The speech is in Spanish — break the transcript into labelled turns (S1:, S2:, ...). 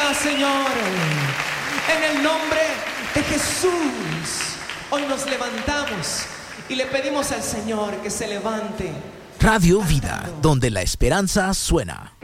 S1: vida, Señor. En el nombre de Jesús, hoy nos levantamos y le pedimos al Señor que se levante.
S2: Radio Vida, donde la esperanza suena.